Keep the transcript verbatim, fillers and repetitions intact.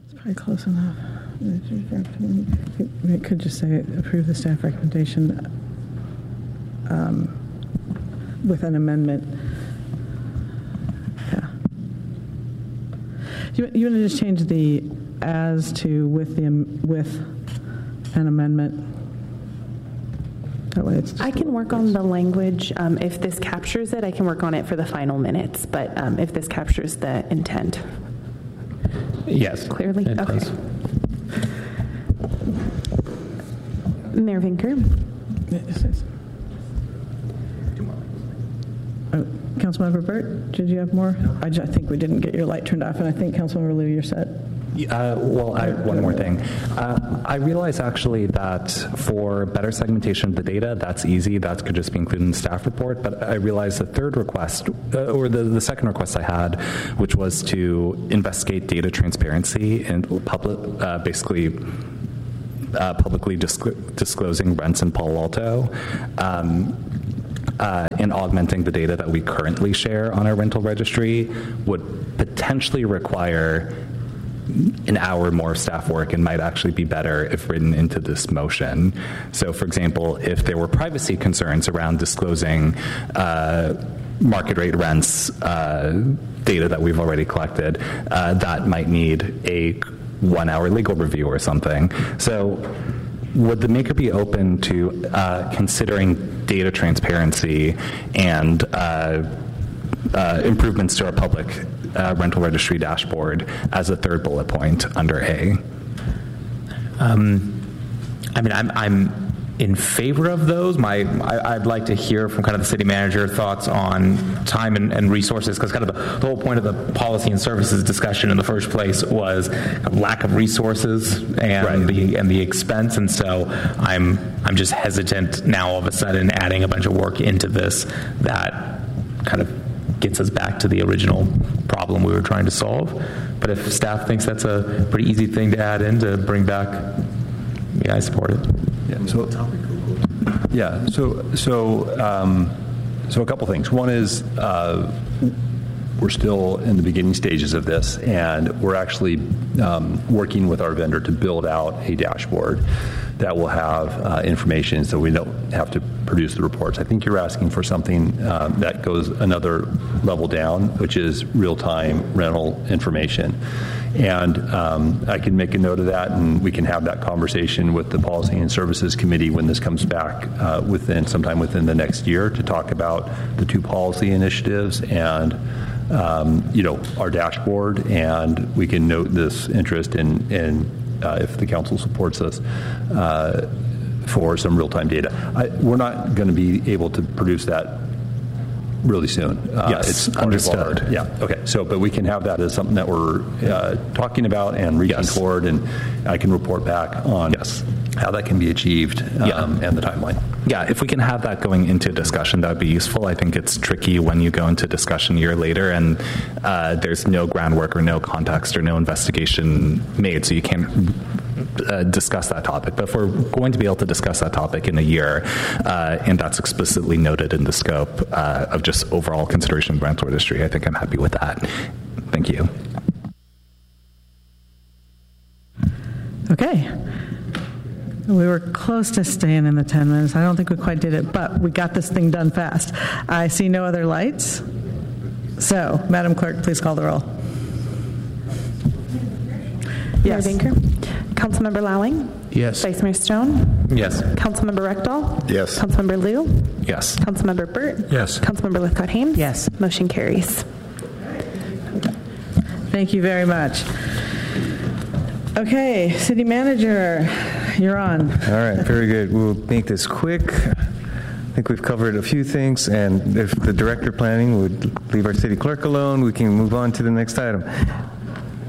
Probably close enough. It could just say approve the staff recommendation um, with an amendment. Yeah. You, you want to just change the as to with the with an amendment? That way it's just I can work on the language. Um, if this captures it, I can work on it for the final minutes. But um, if this captures the intent. Yes. Clearly? It Okay. does. Mayor Vinker. Oh, Councilmember Burt, did you have more? I, just, I think we didn't get your light turned off, and I think Councilmember Liu, you're set. Uh, well, I, one more thing. Uh, I realize actually that for better segmentation of the data, that's easy. That could just be included in the staff report. But I realize the third request, uh, or the, the second request I had, which was to investigate data transparency and public, uh, basically uh, publicly disclo- disclosing rents in Palo Alto. Um, Uh, and augmenting the data that we currently share on our rental registry would potentially require an hour more staff work and might actually be better if written into this motion. So, for example, if there were privacy concerns around disclosing uh, market rate rents uh, data that we've already collected, uh, that might need a one-hour legal review or something. So would the maker be open to uh, considering data transparency and uh, uh, improvements to our public uh, rental registry dashboard as a third bullet point under A? Um, I mean, I'm, I'm in favor of those. My, I, I'd like to hear from kind of the city manager thoughts on time and, and resources, because kind of the, the whole point of the policy and services discussion in the first place was a lack of resources and right. the and the expense, and so I'm I'm just hesitant now all of a sudden adding a bunch of work into this that kind of gets us back to the original problem we were trying to solve. But if staff thinks that's a pretty easy thing to add in to bring back, yeah, I support it. Yeah, so, yeah, so, so, um, so a couple things. One is uh, we're still in the beginning stages of this, and we're actually um, working with our vendor to build out a dashboard that will have uh, information so we don't have to produce the reports. I think you're asking for something uh, that goes another level down, which is real-time rental information. And um, I can make a note of that, and we can have that conversation with the Policy and Services Committee when this comes back uh, within sometime within the next year to talk about the two policy initiatives and um, you know, our dashboard, and we can note this interest in, in uh, if the council supports us uh, for some real-time data. I, we're not going to be able to produce that really soon. Uh, yes, it's understood. Our, yeah, okay. So, but we can have that as something that we're uh, talking about and reaching yes. toward, and I can report back on yes. how that can be achieved um, yeah. and the timeline. Yeah, if we can have that going into discussion, that would be useful. I think it's tricky when you go into discussion a year later and uh, there's no groundwork or no context or no investigation made, so you can't Uh, discuss that topic. But if we're going to be able to discuss that topic in a year, uh, and that's explicitly noted in the scope uh, of just overall consideration of the rental industry, I think I'm happy with that. Thank you. Okay. We were close to staying in the ten minutes. I don't think we quite did it, but we got this thing done fast. I see no other lights. So, Madam Clerk, please call the roll. Yes. Mayor Vinker. Councilmember Lowing? Yes. Vice Mayor Stone? Yes. Councilmember Rectal? Yes. Councilmember Liu? Yes. Councilmember Burt? Yes. Councilmember Lithcott-Hames? Yes. Motion carries. Thank you very much. Okay, City Manager, you're on. All right, very good. We'll make this quick. I think we've covered a few things, and if the Director of Planning would leave our City Clerk alone, we can move on to the next item.